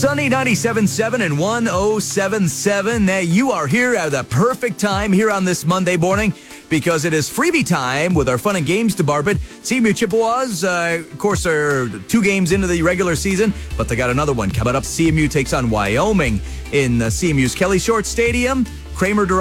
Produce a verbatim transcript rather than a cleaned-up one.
Sunny ninety-seven point seven and one oh seven point seven. Uh, you are here at the perfect time here on this Monday morning because it is freebie time with our fun and games department. C M U Chippewas, uh, of course, are two games into the regular season, but they got another one coming up. C M U takes on Wyoming in uh, C M U's Kelly Short Stadium. Kramer